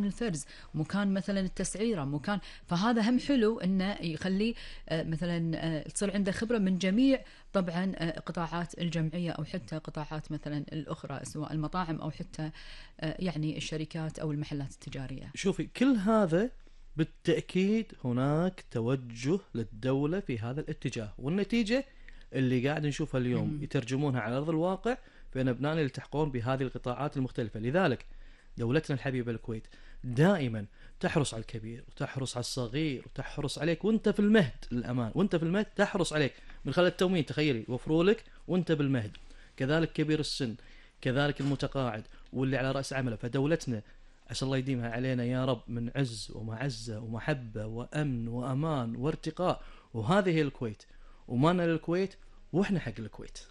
مكان الفرز، مكان مثلا التسعيره، مكان. فهذا هم حلو انه يخليه مثلا تصير عنده خبره من جميع طبعا قطاعات الجمعيه، او حتى قطاعات مثلا الاخرى سواء المطاعم او حتى يعني الشركات او المحلات التجاريه. شوفي كل هذا بالتأكيد هناك توجه للدولة في هذا الاتجاه، والنتيجة اللي قاعد نشوفها اليوم يترجمونها على أرض الواقع في أن أبنائنا يلتحقون بهذه القطاعات المختلفة. لذلك دولتنا الحبيبة الكويت دائما تحرص على الكبير وتحرص على الصغير وتحرص عليك وانت في المهد للأمان، وانت في المهد تحرص عليك من خلال التموين. تخيلي يوفروا لك وانت بالمهد، كذلك كبير السن، كذلك المتقاعد واللي على رأس عمله. فدولتنا عسى الله يديمها علينا يا رب من عز ومعزة ومحبة وأمن وأمان وارتقاء. وهذه هي الكويت، ومانا للكويت واحنا حق الكويت.